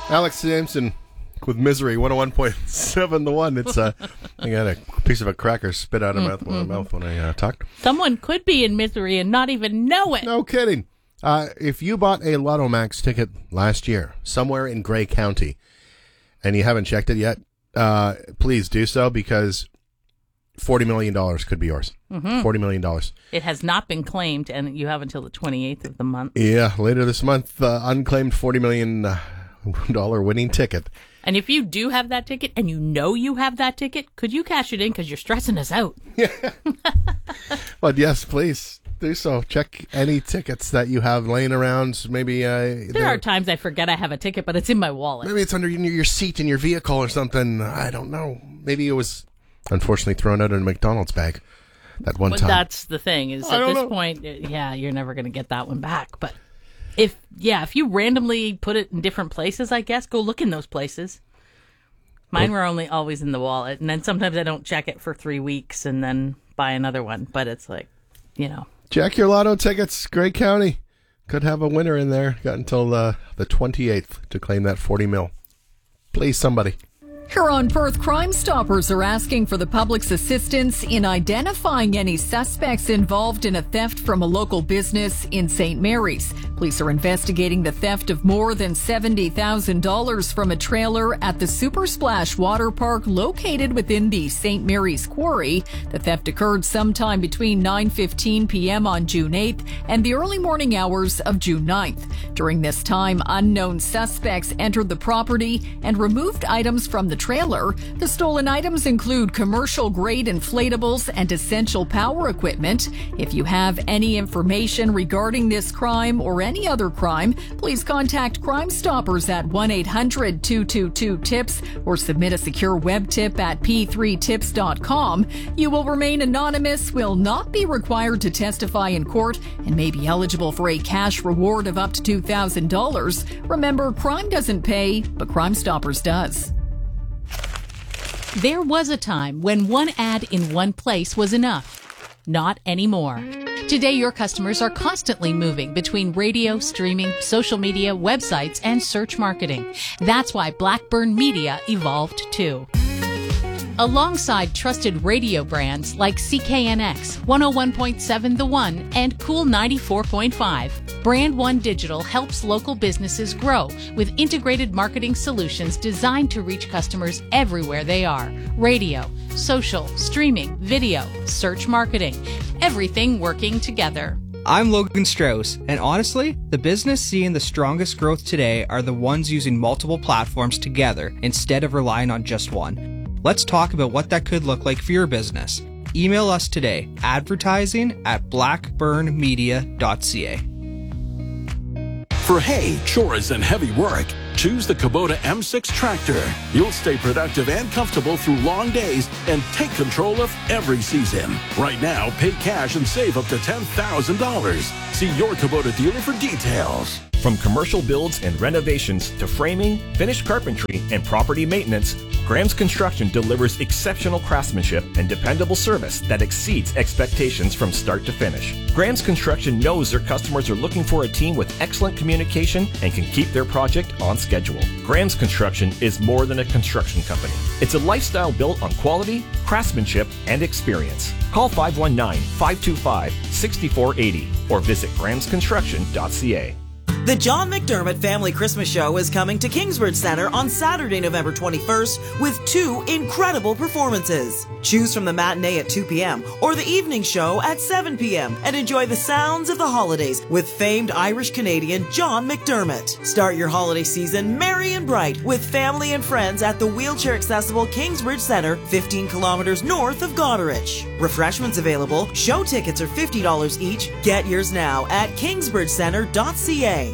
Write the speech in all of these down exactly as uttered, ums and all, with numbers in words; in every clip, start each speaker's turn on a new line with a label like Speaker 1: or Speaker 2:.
Speaker 1: Alex Sampson with Misery, one oh one point seven The One. It's uh, I got a piece of a cracker spit out of my mouth, mm-hmm. mouth when I uh, talked.
Speaker 2: Someone could be in misery and not even know it.
Speaker 1: No kidding. Uh, if you bought a Lotto Max ticket last year, somewhere in Grey County, and you haven't checked it yet, uh, please do so, because forty million dollars could be yours. Mm-hmm. forty million dollars.
Speaker 2: It has not been claimed, and you have until the twenty-eighth of the month.
Speaker 1: Yeah, later this month, uh, unclaimed forty million dollars winning ticket.
Speaker 2: And if you do have that ticket, and you know you have that ticket, could you cash it in, because you're stressing us out?
Speaker 1: Yeah. But yes, please do so. Check any tickets that you have laying around. Maybe uh,
Speaker 2: there are times I forget I have a ticket, but it's in my wallet.
Speaker 1: Maybe it's under your seat in your vehicle or something. I don't know. Maybe it was unfortunately thrown out in a McDonald's bag that one
Speaker 2: but
Speaker 1: time.
Speaker 2: That's the thing, is
Speaker 1: I
Speaker 2: at this
Speaker 1: know.
Speaker 2: point, yeah, you're never going to get that one back. But if, yeah, if you randomly put it in different places, I guess, go look in those places. Mine were only always in the wallet, and then sometimes I don't check it for three weeks and then buy another one. But it's like, you know.
Speaker 1: Check your Lotto tickets. Grey County could have a winner in there. Got until uh, the twenty-eighth to claim that forty mil. Please, somebody.
Speaker 3: Huron Perth Crime Stoppers are asking for the public's assistance in identifying any suspects involved in a theft from a local business in Saint Mary's. Police are investigating the theft of more than seventy thousand dollars from a trailer at the Super Splash Water Park located within the Saint Mary's Quarry. The theft occurred sometime between nine fifteen p.m. on June eighth and the early morning hours of June ninth. During this time, unknown suspects entered the property and removed items from the trailer. The stolen items include commercial-grade inflatables and essential power equipment. If you have any information regarding this crime or any other crime, please contact Crime Stoppers at one eight hundred two two two tips or submit a secure web tip at p three tips dot com. You will remain anonymous, will not be required to testify in court, and may be eligible for a cash reward of up to two thousand dollars. Remember, crime doesn't pay, but Crime Stoppers does.
Speaker 2: There was a time when one ad in one place was enough. Not anymore. Today, your customers are constantly moving between radio, streaming, social media, websites, and search marketing. That's why Blackburn Media evolved too. Alongside trusted radio brands like C K N X, one oh one point seven The One, and Cool ninety-four point five, Brand One Digital helps local businesses grow with integrated marketing solutions designed to reach customers everywhere they are. Radio, social, streaming, video, search marketing, everything working together.
Speaker 4: I'm Logan Strauss, and honestly, the business seeing the strongest growth today are the ones using multiple platforms together instead of relying on just one. Let's talk about what that could look like for your business. Email us today, advertising at blackburn media dot c a.
Speaker 5: For hay, chores, and heavy work, choose the Kubota M six tractor. You'll stay productive and comfortable through long days and take control of every season. Right now, pay cash and save up to ten thousand dollars. See your Kubota dealer for details.
Speaker 6: From commercial builds and renovations to framing, finished carpentry, and property maintenance, Graham's Construction delivers exceptional craftsmanship and dependable service that exceeds expectations from start to finish. Graham's Construction knows their customers are looking for a team with excellent communication and can keep their project on schedule. Graham's Construction is more than a construction company. It's a lifestyle built on quality, craftsmanship, and experience. Call five one nine, five two five, six four eight zero or visit grahams construction dot c a.
Speaker 7: The John McDermott Family Christmas Show is coming to Kingsbridge Centre on Saturday, November twenty-first with two incredible performances. Choose from the matinee at two p.m. or the evening show at seven p.m. and enjoy the sounds of the holidays with famed Irish-Canadian John McDermott. Start your holiday season merry and bright with family and friends at the wheelchair-accessible Kingsbridge Centre, fifteen kilometres north of Goderich. Refreshments available. Show tickets are fifty dollars each. Get yours now at kingsbridge centre dot c a.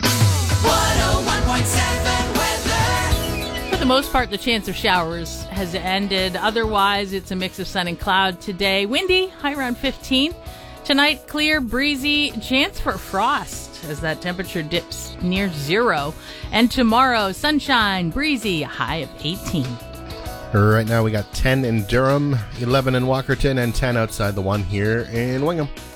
Speaker 2: For the most part, the chance of showers has ended. Otherwise, it's a mix of sun and cloud today. Windy, high around fifteen. Tonight, clear, breezy, chance for frost as that temperature dips near zero. And tomorrow, sunshine, breezy, a high of eighteen.
Speaker 1: Right now, we got ten in Durham, eleven in Walkerton, and ten outside the one here in Wingham.